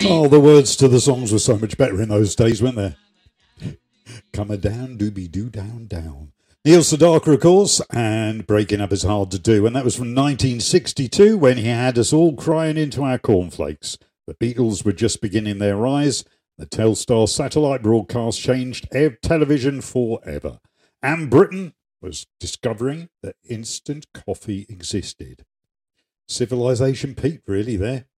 Oh, the words to the songs were so much better in those days, weren't they? Coming down, doobie doo down, down. Neil Sedaka, of course, and Breaking Up Is Hard to Do. And that was from 1962 when he had us all crying into our cornflakes. The Beatles were just beginning their rise. The Telstar satellite broadcast changed television forever. And Britain was discovering that instant coffee existed. Civilization peaked really there.